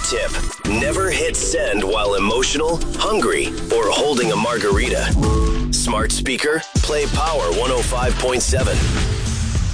tip. Never hit send while emotional, hungry, or holding a margarita. Smart speaker, play Power 105.7.